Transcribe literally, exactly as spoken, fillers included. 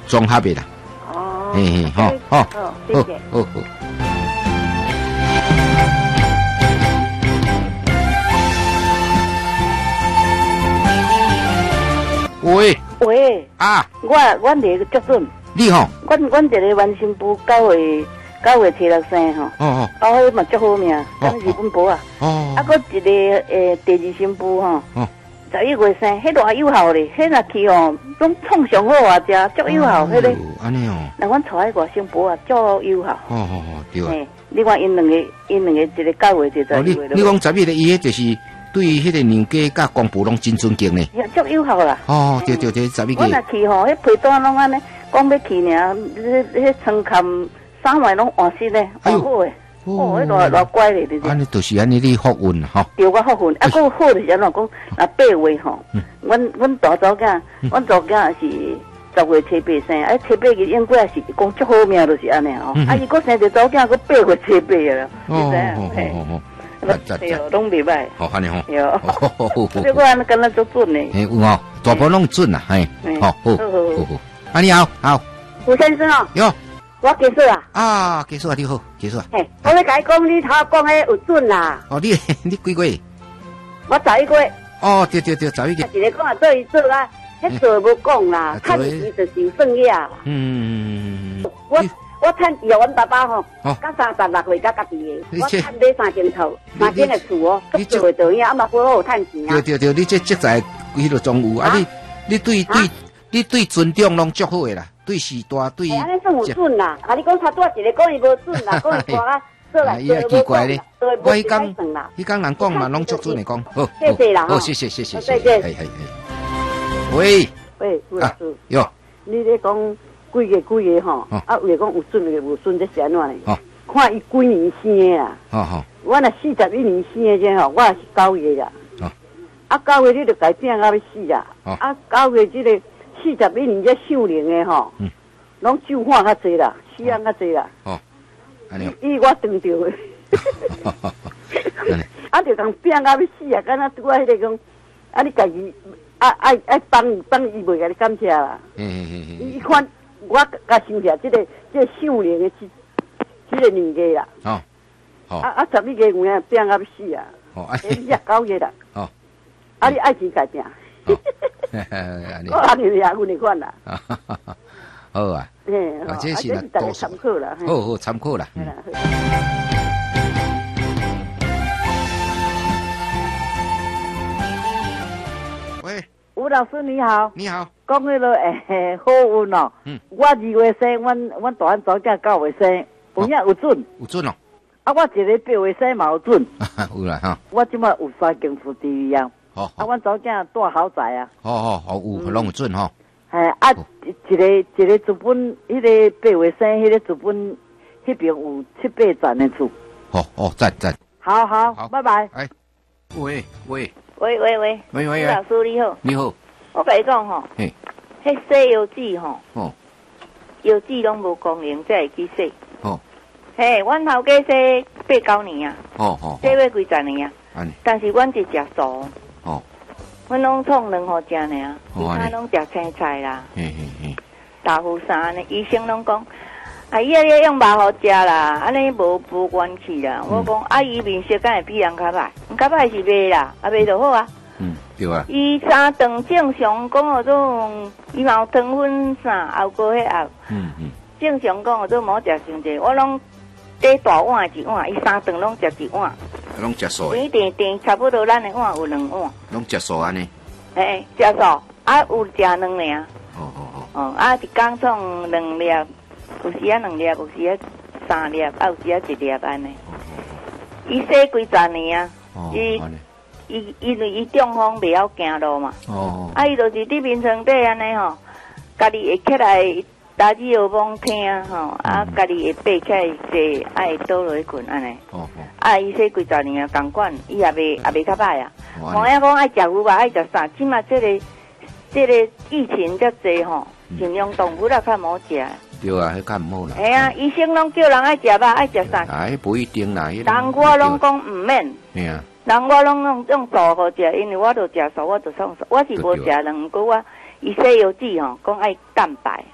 综合的啦。 哦， 嘿嘿，好，好， 好，谢谢。 好好。喂喂， 啊， 我我那个足准， 你吼， 阮阮一个原新妇九月九月七六生吼， 哦哦啊，迄嘛足好命，跟日本婆啊， 哦， 啊，搁一个诶第二新妇吼， 哦， 十一月生，迄偌有效咧，迄若去吼，拢创上好啊，食足有效，迄个。 安尼哦， 那阮带迄外新妇啊，足有效。 哦哦哦，对啊。 嘿，你看因两个，因两个一个九月，一个哦，你十一月。 你讲十一个伊迄就是对迄个娘家甲公婆拢真尊敬呢。 足有效啦。 哦，对对对，十一个。 我若去吼，迄皮单拢安尼，讲要去尔，迄迄床坎衫袜拢换新嘞，换好诶。哦，迄偌偌乖咧，对对。 安尼就是安尼，你福运吼。 对，我福运，啊，佫好就是安怎讲，若八月吼，阮阮大祖囝，阮大囝是十月七八生，啊，七八日应该也是讲足好命，就是安尼吼。啊，伊佫生一个祖囝，佫八月七八个啦，你知影？嘿，对哦，拢袂歹。 好，安尼吼。 对哦。所以我安尼敢若足准呢。 嘿，有哦，大部拢准啦，嘿。好，好，好，好。啊，你好，好。 胡先生哦。 哟。 我结束啊！ 啊，结束啊，你好，结束啊。 嘿，我要甲你讲，你头讲迄有准啦。 哦，你你几月？ 我十一月。 哦，对对对，十一月。 一个讲啊，做伊做啊，迄做无讲啦，趁钱就是有算嘢啦。嗯。我我趁以后阮爸爸吼，到三十六岁甲家己的，我趁买三间厝，三间的厝哦，你做会到影，啊嘛好好趁钱啊。 对对对，你这这在几落总有啊？你你对对，你对尊重拢足好的啦。对时大对， 安尼算有准啦。啊，你讲差多一个讲伊无准啦，讲伊话啊，说来做无讲啦。我迄讲，迄讲人讲嘛，拢足准的讲。好， 谢谢啦， 好，谢谢谢谢谢谢。 再见。 系系系。喂喂，老师， 哟， 你咧讲几个几个吼？啊，有讲有准个无准，这是安怎嘞？ 哦， 看伊几年生的啊？ 好好。 我若四十一年生的这吼，我也是九月啦。哦。啊，九月你就改变到要死啊！啊，九月这个。四十一年这秀龄的吼，拢酒化较济啦，死人较济啦。哦，安尼。伊我当着的。啊，就讲变到要死啊！敢若拄啊，迄个讲，啊，你家己爱爱爱帮帮伊袂甲你感谢啦。嗯嗯嗯嗯。伊看我甲想起来，这个这个秀龄的这这个年纪啦。哦。好。啊啊！十一个有影变到要死啊！哦，啊，你也九月啦。哦。啊，你爱钱改变。我安尼也阮你看啦。 好啊。嘿，啊，这是啦，多参考啦。好好参考啦。喂， 吴老师你好。 你好。 讲迄个诶好运哦。嗯。我二月生，阮阮大汉早囝九月生，有影有准。 有准哦。 啊，我一个八月生嘛有准。 有啦哈。 我即摆有三间厝地位啊。 哦， 啊，阮早囝住豪宅啊！ 哦哦哦，有拢有准吼。 哎啊，一个一个资本，迄个八月生，迄个资本迄边有七八层的厝。 哦哦，赞赞。 好好，拜拜。 哎，喂喂喂喂喂， 喂喂， 老师你好。 你好。 我甲你讲吼，嘿，迄西药剂吼，哦，药剂拢无供应，才会去洗。哦。嘿，阮头家洗八九年啊。哦哦。洗要几十年啊。安尼。但是阮是食素。哦，阮拢创两号食尔，其他拢食青菜啦。嘿嘿嘿，豆腐啥呢？医生拢讲，啊伊啊咧用肉好食啦，安尼无无关系啦。我讲啊伊面色敢会比人较歹，较歹是卖啦，啊卖就好啊。嗯，对啊。伊三顿正常讲哦种，伊嘛有糖分啥，熬过迄熬。嗯嗯。正常讲哦种冇食伤济，我拢第大碗一碗，伊三顿拢食一碗。 拢食素的， 一点点差不多，咱的碗有两碗。 拢食素安尼？ 哎，食素，啊有食两粒。哦哦哦。哦，啊一工创两粒，有时啊两粒，有时啊三粒，啊有时啊一粒安尼。伊洗几十年啊，伊伊因为伊中风袂晓行路嘛。哦。啊，伊就是伫眠床底安尼吼，家己会起来。打字有帮听吼，啊，家己会爬起来坐，爱倒落去困安尼。哦哦。啊，伊说几十年啊，共款，伊也袂也袂较歹啊。我影讲爱食牛肉，爱食啥？即马这个这个疫情遮济吼，尽量动物啊较冇食。 对啊，迄较唔好啦。 系啊，医生拢叫人爱食肉，爱食啥？ 啊，迄不一定啦。 人我拢讲唔免。系啊。人我拢用用素好食，因为我都食素，我都创素，我是无食人，不过我伊西药剂吼，讲爱蛋白。